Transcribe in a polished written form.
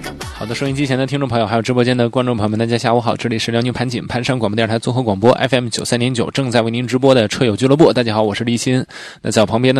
好的，收音机前的听众朋友，还有直播间的观众朋友们，大家下午好，这里是辽宁盘锦盘山广播电视台综合广播 FM 93.9，正在为您直播的车友俱乐部。大家好，我是立新。那在我旁边呢